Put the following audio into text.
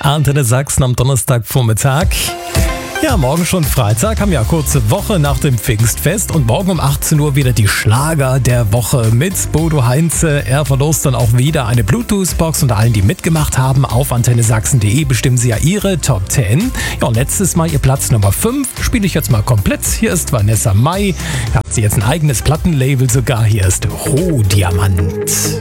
Antenne Sachsen am Donnerstagvormittag. Ja, morgen schon Freitag, haben ja kurze Woche nach dem Pfingstfest und morgen um 18 Uhr wieder die Schlager der Woche mit Bodo Heinze. Er verlost dann auch wieder eine Bluetooth-Box und allen, die mitgemacht haben, auf antennesachsen.de bestimmen sie ja ihre Top 10. Ja, und letztes Mal ihr Platz Nummer 5 spiele ich jetzt mal komplett. Hier ist Vanessa Mai, hat sie jetzt ein eigenes Plattenlabel sogar. Hier ist Rohdiamant.